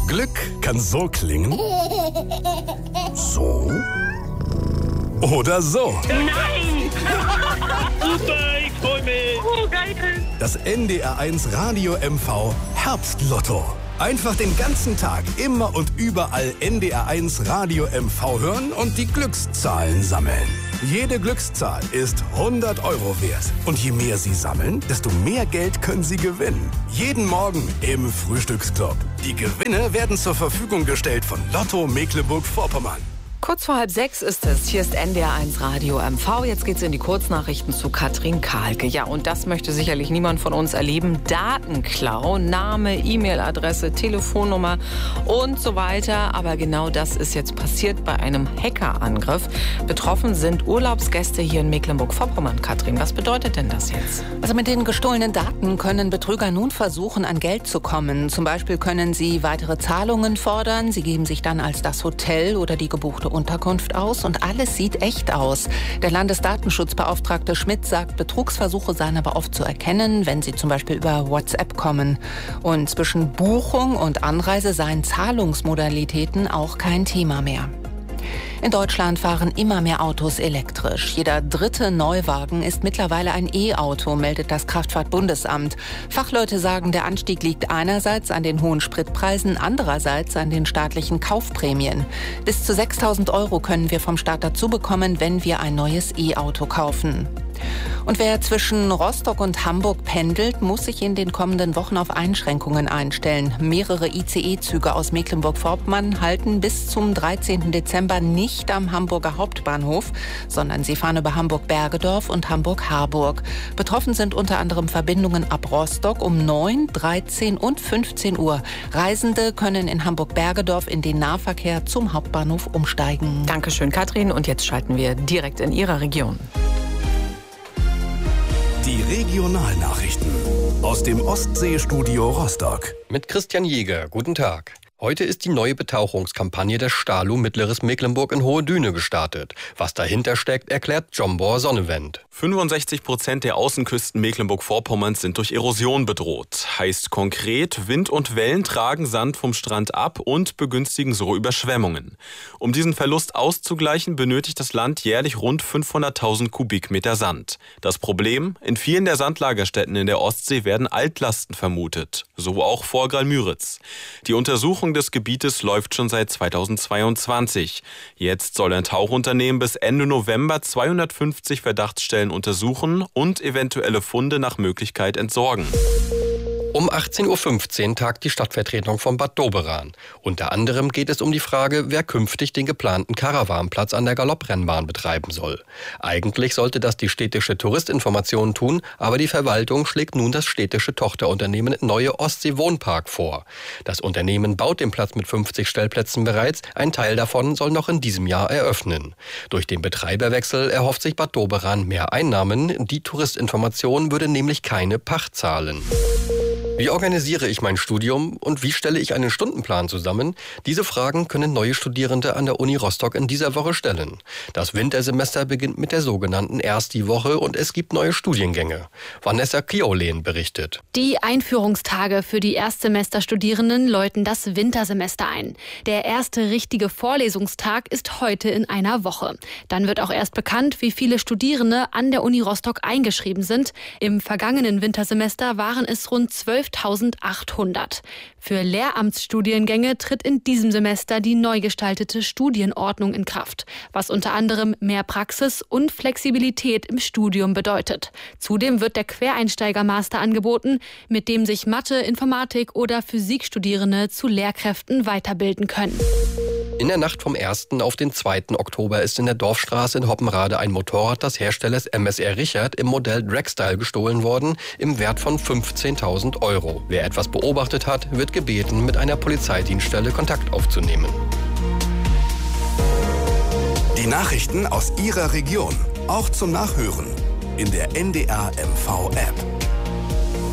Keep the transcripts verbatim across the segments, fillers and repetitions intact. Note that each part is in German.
Glück kann so klingen. So. Oder so. Nein! Super, ich freu mich. Oh, geil. Das N D R eins Radio M V Herbstlotto. Einfach den ganzen Tag, immer und überall N D R eins Radio M V hören und die Glückszahlen sammeln. Jede Glückszahl ist hundert Euro wert. Und je mehr Sie sammeln, desto mehr Geld können Sie gewinnen. Jeden Morgen im Frühstücksclub. Die Gewinne werden zur Verfügung gestellt von Lotto Mecklenburg-Vorpommern. Kurz vor halb sechs ist es. Hier ist N D R eins Radio M V. Jetzt geht's in die Kurznachrichten zu Katrin Kahlke. Ja, und das möchte sicherlich niemand von uns erleben. Datenklau, Name, E-Mail-Adresse, Telefonnummer und so weiter. Aber genau das ist jetzt passiert bei einem Hackerangriff. Betroffen sind Urlaubsgäste hier in Mecklenburg-Vorpommern. Katrin, was bedeutet denn das jetzt? Also mit den gestohlenen Daten können Betrüger nun versuchen, an Geld zu kommen. Zum Beispiel können sie weitere Zahlungen fordern. Sie geben sich dann als das Hotel oder die gebuchte Unterkunft aus und alles sieht echt aus. Der Landesdatenschutzbeauftragte Schmidt sagt, Betrugsversuche seien aber oft zu erkennen, wenn sie zum Beispiel über WhatsApp kommen. Und zwischen Buchung und Anreise seien Zahlungsmodalitäten auch kein Thema mehr. In Deutschland fahren immer mehr Autos elektrisch. Jeder dritte Neuwagen ist mittlerweile ein E-Auto, meldet das Kraftfahrtbundesamt. Fachleute sagen, der Anstieg liegt einerseits an den hohen Spritpreisen, andererseits an den staatlichen Kaufprämien. Bis zu sechstausend Euro können wir vom Staat dazu bekommen, wenn wir ein neues E-Auto kaufen. Und wer zwischen Rostock und Hamburg pendelt, muss sich in den kommenden Wochen auf Einschränkungen einstellen. Mehrere I C E-Züge aus Mecklenburg-Vorpommern halten bis zum dreizehnten Dezember nicht am Hamburger Hauptbahnhof, sondern sie fahren über Hamburg-Bergedorf und Hamburg-Harburg. Betroffen sind unter anderem Verbindungen ab Rostock um neun, dreizehn und fünfzehn Uhr. Reisende können in Hamburg-Bergedorf in den Nahverkehr zum Hauptbahnhof umsteigen. Dankeschön, Katrin. Und jetzt schalten wir direkt in Ihrer Region. Die Regionalnachrichten aus dem Ostseestudio Rostock. Mit Christian Jäger, guten Tag. Heute ist die neue Betauchungskampagne des Stalu Mittleres Mecklenburg in Hohe Düne gestartet. Was dahinter steckt, erklärt Jombor Sonnewend. fünfundsechzig Prozent der Außenküsten Mecklenburg-Vorpommerns sind durch Erosion bedroht. Heißt konkret, Wind und Wellen tragen Sand vom Strand ab und begünstigen so Überschwemmungen. Um diesen Verlust auszugleichen, benötigt das Land jährlich rund fünfhunderttausend Kubikmeter Sand. Das Problem? In vielen der Sandlagerstätten in der Ostsee werden Altlasten vermutet. So auch vor Graal-Müritz. Die Untersuchung des Gebietes läuft schon seit zweitausendzweiundzwanzig. Jetzt soll ein Tauchunternehmen bis Ende November zweihundertfünfzig Verdachtsstellen untersuchen und eventuelle Funde nach Möglichkeit entsorgen. Um achtzehn Uhr fünfzehn tagt die Stadtvertretung von Bad Doberan. Unter anderem geht es um die Frage, wer künftig den geplanten Karawanplatz an der Galopprennbahn betreiben soll. Eigentlich sollte das die städtische Touristinformation tun, aber die Verwaltung schlägt nun das städtische Tochterunternehmen Neue Ostsee Wohnpark vor. Das Unternehmen baut den Platz mit fünfzig Stellplätzen bereits, ein Teil davon soll noch in diesem Jahr eröffnen. Durch den Betreiberwechsel erhofft sich Bad Doberan mehr Einnahmen, die Touristinformation würde nämlich keine Pacht zahlen. Wie organisiere ich mein Studium und wie stelle ich einen Stundenplan zusammen? Diese Fragen können neue Studierende an der Uni Rostock in dieser Woche stellen. Das Wintersemester beginnt mit der sogenannten Ersti-Woche und es gibt neue Studiengänge. Vanessa Kiolen berichtet. Die Einführungstage für die Erstsemesterstudierenden läuten das Wintersemester ein. Der erste richtige Vorlesungstag ist heute in einer Woche. Dann wird auch erst bekannt, wie viele Studierende an der Uni Rostock eingeschrieben sind. Im vergangenen Wintersemester waren es rund zwölftausendachthundert. Für Lehramtsstudiengänge tritt in diesem Semester die neu gestaltete Studienordnung in Kraft, was unter anderem mehr Praxis und Flexibilität im Studium bedeutet. Zudem wird der Quereinsteiger-Master angeboten, mit dem sich Mathe, Informatik oder Physikstudierende zu Lehrkräften weiterbilden können. In der Nacht vom ersten auf den zweiten Oktober ist in der Dorfstraße in Hoppenrade ein Motorrad des Herstellers M S R Richard im Modell Dragstyle gestohlen worden, im Wert von fünfzehntausend Euro. Wer etwas beobachtet hat, wird gebeten, mit einer Polizeidienststelle Kontakt aufzunehmen. Die Nachrichten aus Ihrer Region, auch zum Nachhören in der N D R M V App.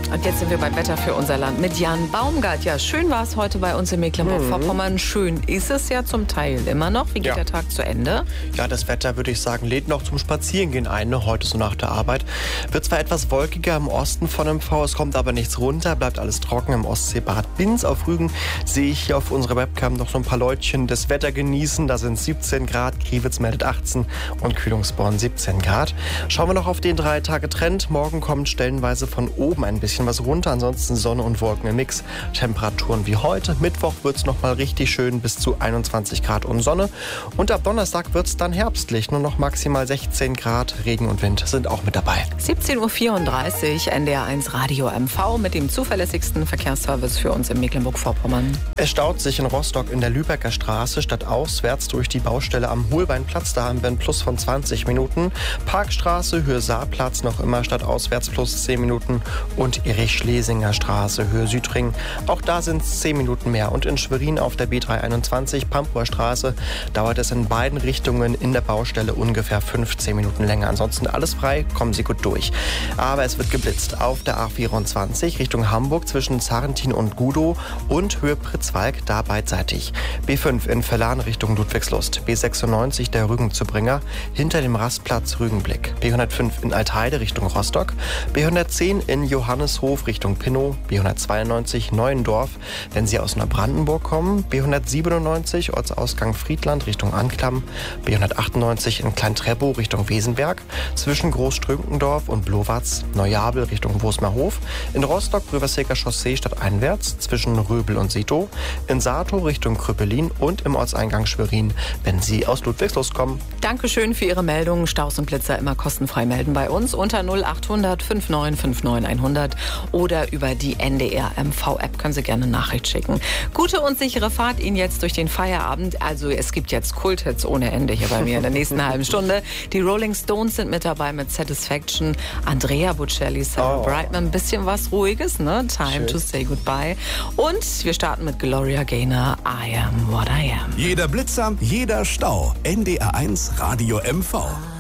Und jetzt sind wir beim Wetter für unser Land mit Jan Baumgart. Ja, schön war es heute bei uns in Mecklenburg-Vorpommern. Mhm. Schön ist es ja zum Teil immer noch. Wie geht ja. der Tag zu Ende? Ja, das Wetter, würde ich sagen, lädt noch zum Spazierengehen ein. Ne? Heute so nach der Arbeit. Wird zwar etwas wolkiger im Osten von M V, es kommt aber nichts runter. Bleibt alles trocken im Ostseebad Binz. Auf Rügen sehe ich hier auf unserer Webcam noch so ein paar Leutchen das Wetter genießen. Da sind siebzehn Grad, Kriwitz meldet achtzehn und Kühlungsborn siebzehn Grad. Schauen wir noch auf den drei Tage Trend. Morgen kommt stellenweise von oben ein bisschen was runter, ansonsten Sonne und Wolken im Mix. Temperaturen wie heute. Mittwoch wird es nochmal richtig schön bis zu einundzwanzig Grad und Sonne. Und ab Donnerstag wird es dann herbstlich. Nur noch maximal sechzehn Grad. Regen und Wind sind auch mit dabei. siebzehn Uhr vierunddreißig, N D R eins Radio M V mit dem zuverlässigsten Verkehrsservice für uns in Mecklenburg-Vorpommern. Es staut sich in Rostock in der Lübecker Straße stadtauswärts durch die Baustelle am Holbeinplatz. Da haben wir einen Plus von zwanzig Minuten. Parkstraße, Höhe Saarplatz noch immer stadtauswärts plus zehn Minuten. Und Erich-Schlesinger Straße, Höhe Südring. Auch da sind es zehn Minuten mehr. Und in Schwerin auf der B dreihunderteinundzwanzig, Pampuer Straße, dauert es in beiden Richtungen in der Baustelle ungefähr fünfzehn Minuten länger. Ansonsten alles frei, kommen Sie gut durch. Aber es wird geblitzt auf der A vierundzwanzig Richtung Hamburg zwischen Zarrentin und Gudow und Höhe Pritzwalk, da beidseitig. B fünf in Verlan Richtung Ludwigslust. B sechsundneunzig der Rügenzubringer hinter dem Rastplatz Rügenblick. B hundertfünf in Altheide Richtung Rostock. B hundertzehn in Johanneshof Richtung Pinnow. B hundertzweiundneunzig Neuendorf, wenn Sie aus Neubrandenburg kommen. B hundertsiebenundneunzig Ortsausgang Friedland Richtung Anklam. B hundertachtundneunzig in Klein-Treppow Richtung Wesenberg. Zwischen Großstrünkendorf und Blowatz. Neujabel Richtung Wosmerhof. In Rostock Röverseker Chaussee stadteinwärts zwischen Röbel und Setow. In Saatow Richtung Kröpelin und im Ortseingang Schwerin, wenn Sie aus Ludwigslust kommen. Dankeschön für Ihre Meldungen. Staus und Blitzer immer kostenfrei melden bei uns unter null achthundert fünfundneunzig fünfundneunzig hundert oder über die N D R M V-App können Sie gerne eine Nachricht schicken. Gute und sichere Fahrt Ihnen jetzt durch den Feierabend. Also es gibt jetzt Kulthits ohne Ende hier bei mir in der nächsten halben Stunde. Die Rolling Stones sind mit dabei mit Satisfaction. Andrea Bocelli, Sarah oh. Brightman, ein bisschen was Ruhiges, ne? Time Schön. To say goodbye. Und wir starten mit Gloria Gaynor, I am what I am. Jeder Blitzer, jeder Stau. N D R eins Radio M V.